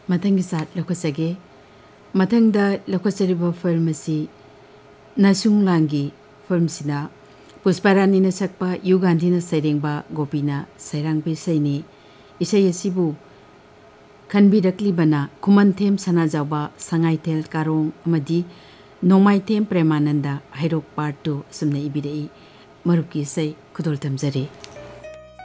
मथंगी साथ लखसगे मथंगदा लखसरिबा फिल्म असी नसुंग लांगी फिल्म सिना पुष्पारानी न सकपा यु गांधी न सैरेंबा गोपीना सैरांगबी सैनी इसै असिबु खनबिरक्लिबना खुमनथेम सनाजाबा संगाइथेल कारोंग अमदी नोमाइथेम प्रेमानंदा हाइरोक पार्ट 2 सुमने इबिरई मरुकी सै खुदोल तमजरे।